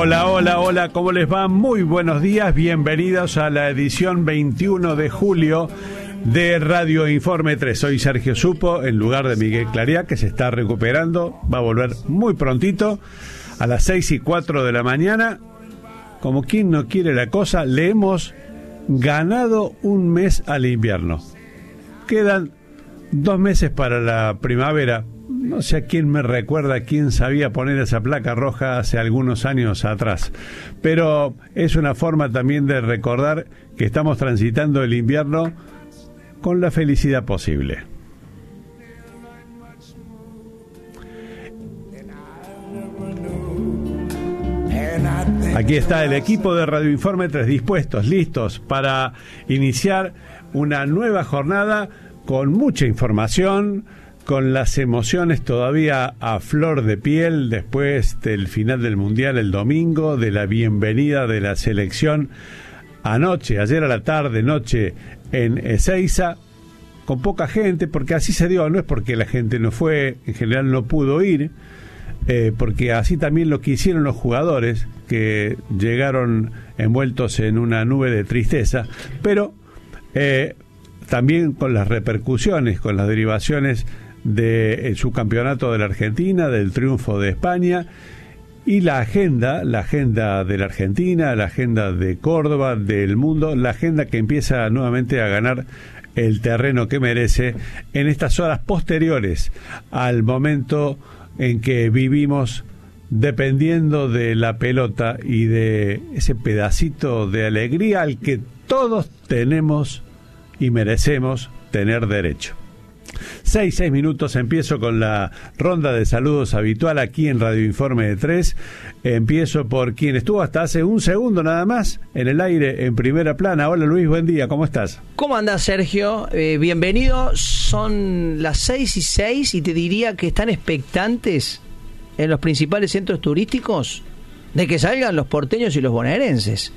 Hola, hola, hola, ¿cómo les va? Muy buenos días, bienvenidos a la edición 21 de julio de Radio Informe 3. Soy Sergio Supo, en lugar de Miguel Clariá, que se está recuperando, va a volver muy prontito, a las 6:04 de la mañana. Como quien no quiere la cosa, le hemos ganado un mes al invierno. Quedan 2 meses para la primavera. No sé a quién me recuerda, quién sabía poner esa placa roja hace algunos años atrás. Pero es una forma también de recordar que estamos transitando el invierno con la felicidad posible. Aquí está el equipo de Radio Informe 3 dispuestos, listos para iniciar una nueva jornada con mucha información, con las emociones todavía a flor de piel después del final del Mundial el domingo, de la bienvenida de la selección ayer a la tarde, noche en Ezeiza, con poca gente, porque así se dio, no es porque la gente no fue, en general no pudo ir, porque así también lo quisieron los jugadores, que llegaron envueltos en una nube de tristeza, pero también con las repercusiones, con las derivaciones del subcampeonato de la Argentina, del triunfo de España y la agenda de la Argentina, la agenda de Córdoba, del mundo, la agenda que empieza nuevamente a ganar el terreno que merece en estas horas posteriores al momento en que vivimos dependiendo de la pelota y de ese pedacito de alegría al que todos tenemos y merecemos tener derecho. 6 minutos, empiezo con la ronda de saludos habitual aquí en Radio Informe 3. Empiezo por quien estuvo hasta hace un segundo nada más en el aire en primera plana. Hola Luis, buen día, ¿cómo estás? ¿Cómo andás, Sergio? Bienvenido, son las 6:06 y te diría que están expectantes en los principales centros turísticos de que salgan los porteños y los bonaerenses.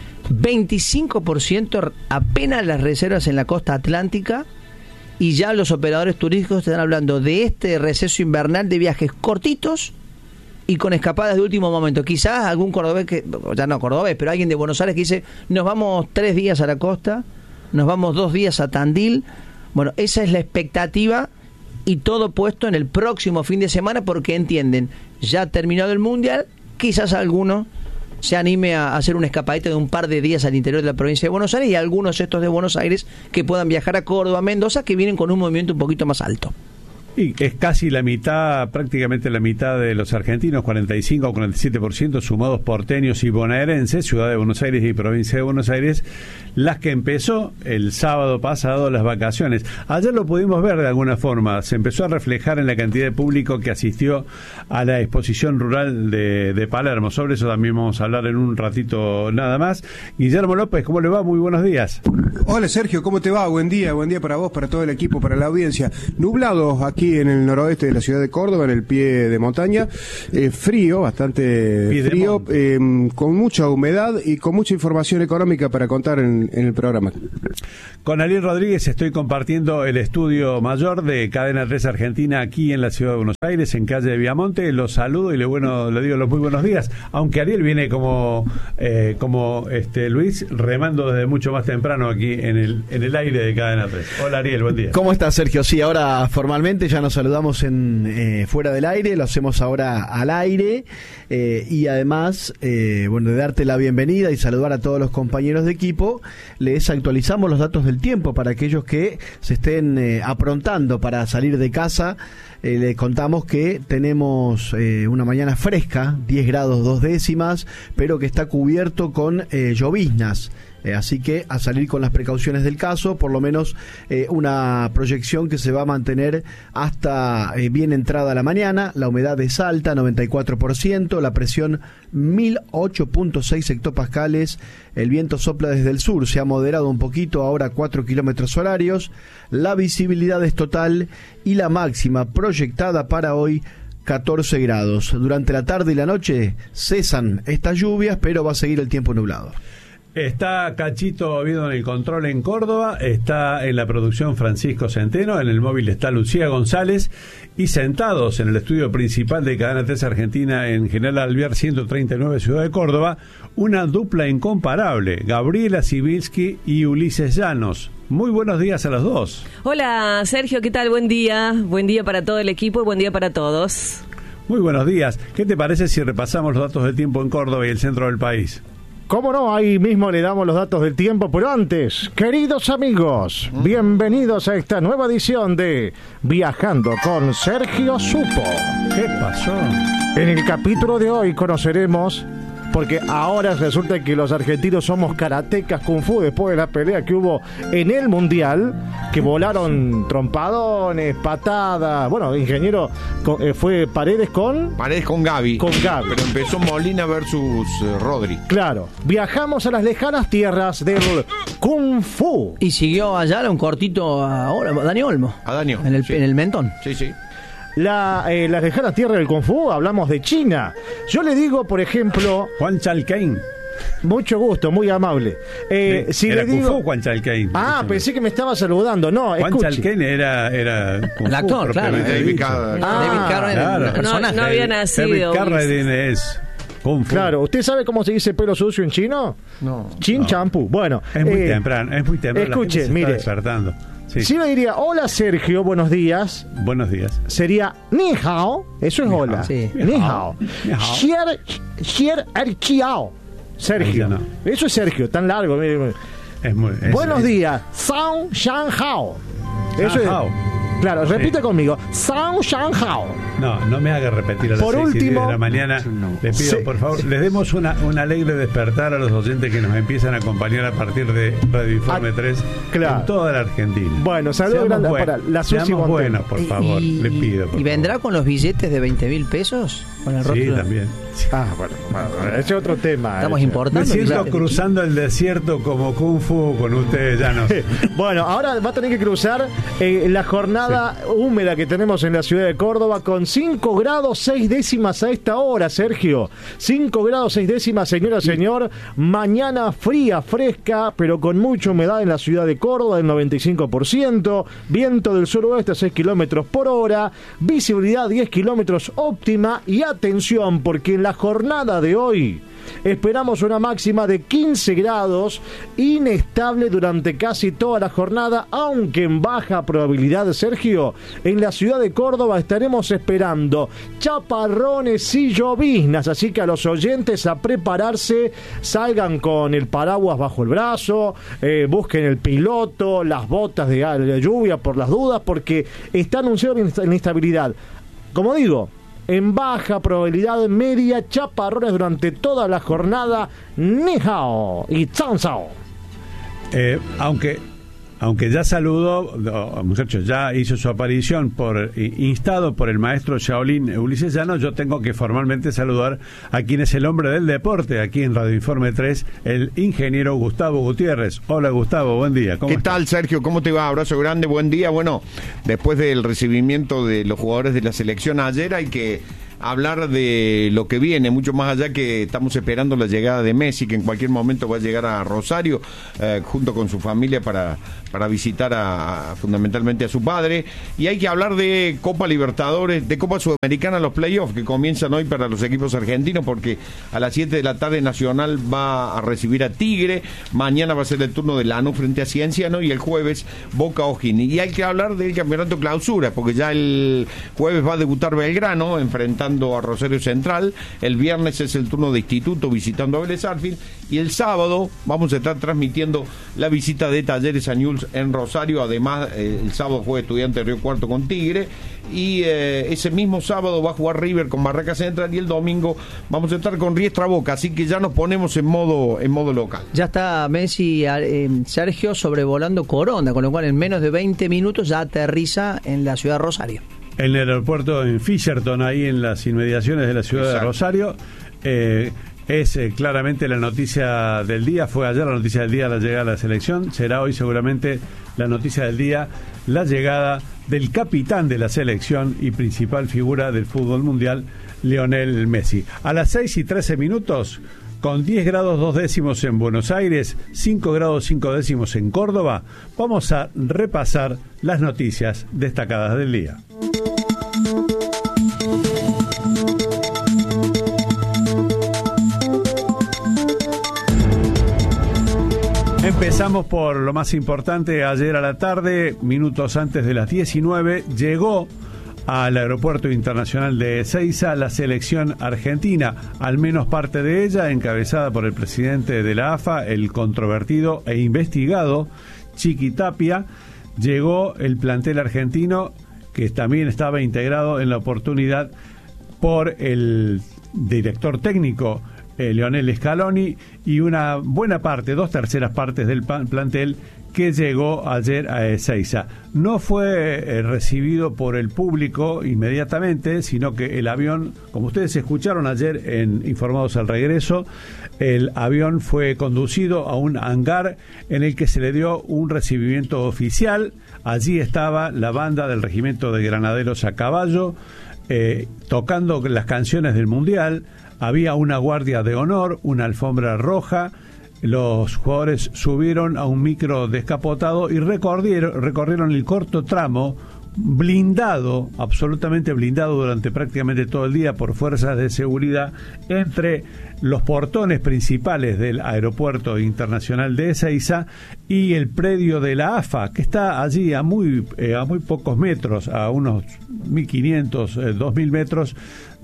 25% apenas las reservas en la costa atlántica. Y ya los operadores turísticos están hablando de este receso invernal de viajes cortitos y con escapadas de último momento. Quizás algún cordobés, ya no cordobés, pero alguien de Buenos Aires que dice, nos vamos 3 días a la costa, nos vamos 2 días a Tandil. Bueno, esa es la expectativa y todo puesto en el próximo fin de semana porque entienden, ya terminado el Mundial, quizás alguno se anime a hacer una escapadita de un par de días al interior de la provincia de Buenos Aires y algunos estos de Buenos Aires que puedan viajar a Córdoba, Mendoza, que vienen con un movimiento un poquito más alto. Y es casi la mitad, prácticamente la mitad de los argentinos, 45 o 47%, sumados porteños y bonaerenses, Ciudad de Buenos Aires y Provincia de Buenos Aires, las que empezó el sábado pasado las vacaciones. Ayer lo pudimos ver de alguna forma, se empezó a reflejar en la cantidad de público que asistió a la exposición rural de Palermo. Sobre eso también vamos a hablar en un ratito nada más. Guillermo López, ¿cómo le va? Muy buenos días. Hola Sergio, ¿cómo te va? Buen día para vos, para todo el equipo, para la audiencia. Nublado aquí en el noroeste de la ciudad de Córdoba, en el pie de montaña, frío, bastante frío, con mucha humedad y con mucha información económica para contar en el programa. Con Ariel Rodríguez estoy compartiendo el estudio mayor de Cadena 3 Argentina aquí en la ciudad de Buenos Aires, en calle de Viamonte. Los saludo y le digo los muy buenos días, aunque Ariel viene como Luis, remando desde mucho más temprano aquí en el aire de Cadena 3. Hola Ariel, buen día. ¿Cómo estás, Sergio? Sí, ahora formalmente ya nos saludamos fuera del aire, lo hacemos ahora al aire, y además, de darte la bienvenida y saludar a todos los compañeros de equipo, les actualizamos los datos del tiempo para aquellos que se estén aprontando para salir de casa. Les contamos que tenemos una mañana fresca, 10 grados 2 décimas, pero que está cubierto con lloviznas. Así que a salir con las precauciones del caso, por lo menos una proyección que se va a mantener hasta bien entrada la mañana. La humedad es alta, 94%, la presión 1008.6 hectopascales, el viento sopla desde el sur, se ha moderado un poquito, ahora 4 kilómetros horarios, la visibilidad es total y la máxima proyectada para hoy 14 grados. Durante la tarde y la noche cesan estas lluvias, pero va a seguir el tiempo nublado. Está Cachito Oviedo en el control en Córdoba, está en la producción Francisco Centeno, en el móvil está Lucía González y sentados en el estudio principal de Cadena 3 Argentina en General Alvear 139 Ciudad de Córdoba, una dupla incomparable, Gabriela Sibilski y Ulises Llanos. Muy buenos días a los dos. Hola Sergio, ¿qué tal? Buen día para todo el equipo y buen día para todos. Muy buenos días. ¿Qué te parece si repasamos los datos del tiempo en Córdoba y el centro del país? Cómo no, ahí mismo le damos los datos del tiempo, pero antes, queridos amigos, bienvenidos a esta nueva edición de Viajando con Sergio Supo. ¿Qué pasó? En el capítulo de hoy conoceremos, porque ahora resulta que los argentinos somos karatecas kung fu después de la pelea que hubo en el Mundial, que volaron trompadones, patadas. Bueno, ingeniero, fue Paredes con Gaby. Con Gaby. Pero empezó Molina versus Rodri. Claro, viajamos a las lejanas tierras del kung fu. Y siguió allá un cortito a Dani Olmo. A Dani Olmo, en el mentón. Sí. Las lejanas tierras del Kung Fu, hablamos de China. Yo le digo, por ejemplo... Juan Chalcain. Mucho gusto, muy amable. Si era le digo... Kung Fu, Juan Chalcain. Pensé que me estaba saludando. No, Juan Chalcain era Kung el actor, Fu, claro. David Carradine. Claro. El personaje. No había nacido. David Carradine es... Kung Fu. Claro, ¿usted sabe cómo se dice pelo sucio en chino? No. Chin champú. Bueno. Es muy temprano. Escuche, mire. Está despertando. Sí. Si yo diría, hola Sergio, buenos días. Buenos días. Sería ni hao, eso es ni hola. Hao. Sí. Ni hao. Xier chiao. Sergio. No. Eso es Sergio, tan largo. Buenos días. Sang Shang Hao. Eso es. Claro, repite conmigo. Sang Shang Hao. No me haga repetir a las 6:10 de la mañana. Les pido, por favor, les demos un alegre despertar a los oyentes que nos empiezan a acompañar a partir de Radio Informe 3 en toda la Argentina. Bueno, saludos grandes para la Susi Seamos buenos, por favor, les pido. ¿Y vendrá con los billetes de 20.000 pesos? Con el sí, también. Bueno, ese es otro tema. Estamos importando. Me siento cruzando el desierto como Kung Fu con ustedes, ya no. Bueno, ahora va a tener que cruzar la jornada húmeda que tenemos en la ciudad de Córdoba con 5 grados 6 décimas a esta hora, Sergio. 5 grados 6 décimas, señor. Mañana fría, fresca, pero con mucha humedad en la ciudad de Córdoba, del 95%. Viento del suroeste a 6 kilómetros por hora. Visibilidad 10 kilómetros óptima. Y atención, porque en la jornada de hoy esperamos una máxima de 15 grados, inestable durante casi toda la jornada, aunque en baja probabilidad, Sergio. En la ciudad de Córdoba estaremos esperando chaparrones y lloviznas, así que a los oyentes a prepararse, salgan con el paraguas bajo el brazo, busquen el piloto, las botas de lluvia por las dudas, porque está anunciada la inestabilidad. Como digo, en baja probabilidad media, chaparrones durante toda la jornada. Ni hao y zhang zhao. Aunque ya saludó, muchachos, ya hizo su aparición instado por el maestro Shaolin Ulises Llanos, yo tengo que formalmente saludar a quien es el hombre del deporte aquí en Radio Informe 3, el ingeniero Gustavo Gutiérrez. Hola Gustavo, buen día. ¿Qué tal, Sergio? ¿Cómo te va? Abrazo grande, buen día. Bueno, después del recibimiento de los jugadores de la selección ayer hay que hablar de lo que viene, mucho más allá, que estamos esperando la llegada de Messi, que en cualquier momento va a llegar a Rosario junto con su familia para visitar fundamentalmente a su padre, y hay que hablar de Copa Libertadores, de Copa Sudamericana, los playoffs que comienzan hoy para los equipos argentinos, porque a las 7 de la tarde Nacional va a recibir a Tigre, mañana va a ser el turno de Lanús frente a Cienciano y el jueves Boca O'Higgins. Y hay que hablar del campeonato clausura, porque ya el jueves va a debutar Belgrano enfrentando a Rosario Central, el viernes es el turno de Instituto visitando a Vélez Sarsfield, y el sábado vamos a estar transmitiendo la visita de Talleres a Newell's en Rosario. Además, el sábado juega Estudiante de Río Cuarto con Tigre, y ese mismo sábado va a jugar River con Barraca Central, y el domingo vamos a estar con Riestra Boca, así que ya nos ponemos en modo local. Ya está Messi, Sergio, sobrevolando Coronda, con lo cual en menos de 20 minutos ya aterriza en la ciudad de Rosario. En el aeropuerto en Fisherton, ahí en las inmediaciones de la ciudad de Rosario. Es claramente la noticia del día. Fue ayer la noticia del día la llegada de la selección. Será hoy seguramente la noticia del día la llegada del capitán de la selección y principal figura del fútbol mundial, Lionel Messi. A las 6:13, con 10 grados 2 décimos en Buenos Aires, 5 grados 5 décimos en Córdoba, vamos a repasar las noticias destacadas del día. Empezamos por lo más importante. Ayer a la tarde, minutos antes de las 19, llegó al Aeropuerto Internacional de Ezeiza la selección argentina, al menos parte de ella, encabezada por el presidente de la AFA, el controvertido e investigado Chiqui Tapia. Llegó el plantel argentino, que también estaba integrado en la oportunidad por el director técnico Lionel Scaloni, y una buena parte, 2/3 partes del plantel que llegó ayer a Ezeiza. No fue recibido por el público inmediatamente, sino que el avión, como ustedes escucharon ayer en Informados al Regreso, el avión fue conducido a un hangar en el que se le dio un recibimiento oficial. Allí estaba la banda del Regimiento de Granaderos a Caballo, tocando las canciones del Mundial. Había una guardia de honor, una alfombra roja. Los jugadores subieron a un micro descapotado y recorrieron el corto tramo blindado, absolutamente blindado durante prácticamente todo el día por fuerzas de seguridad, entre los portones principales del Aeropuerto Internacional de Ezeiza y el predio de la AFA, que está allí a muy pocos metros, a unos 1.500, 2.000 metros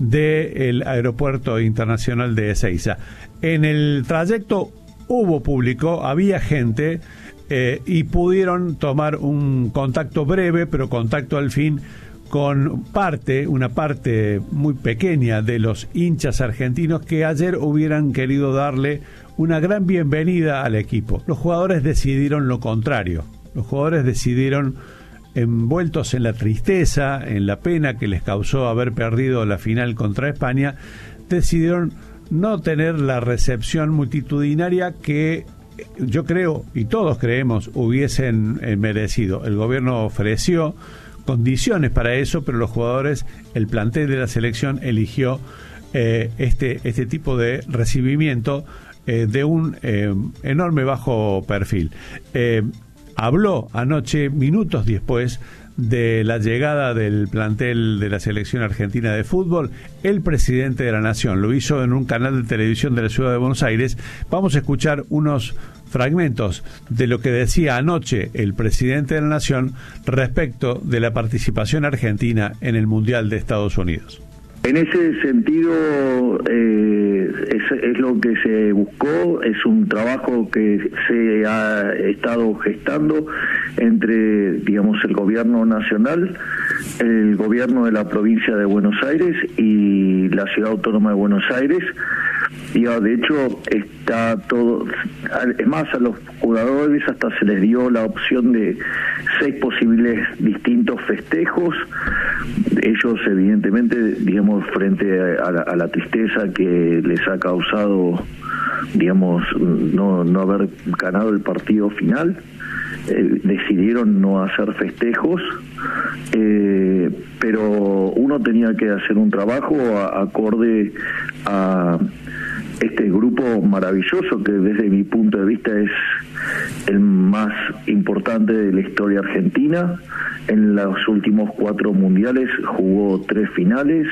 del Aeropuerto Internacional de Ezeiza. En el trayecto hubo público, había gente, y pudieron tomar un contacto breve, pero contacto al fin, con una parte muy pequeña de los hinchas argentinos que ayer hubieran querido darle una gran bienvenida al equipo. Los jugadores decidieron lo contrario. Los jugadores decidieron, envueltos en la tristeza, en la pena que les causó haber perdido la final contra España, decidieron no tener la recepción multitudinaria que yo creo, y todos creemos, hubiesen merecido. El gobierno ofreció condiciones para eso, pero los jugadores, el plantel de la selección eligió este tipo de recibimiento de un enorme bajo perfil. Habló anoche, minutos después de la llegada del plantel de la selección argentina de fútbol, el presidente de la Nación. Lo hizo en un canal de televisión de la ciudad de Buenos Aires. Vamos a escuchar unos fragmentos de lo que decía anoche el presidente de la Nación respecto de la participación argentina en el Mundial de Estados Unidos. En ese sentido, es lo que se buscó, es un trabajo que se ha estado gestando entre, digamos, el gobierno nacional, el gobierno de la provincia de Buenos Aires y la ciudad autónoma de Buenos Aires. Y de hecho está todo, es más, a los jugadores hasta se les dio la opción de 6 posibles distintos festejos. Ellos evidentemente, digamos, frente a la tristeza que les ha causado, digamos, no haber ganado el partido final, decidieron no hacer festejos, pero uno tenía que hacer un trabajo acorde a este grupo maravilloso que desde mi punto de vista es el más importante de la historia argentina. En los últimos 4 mundiales jugó 3 finales,